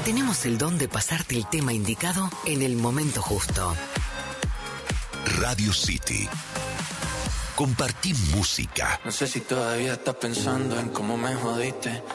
tenemos el don de pasarte el tema indicado en el momento justo. Radio City. Compartí música. No sé si todavía estás pensando en cómo me jodiste.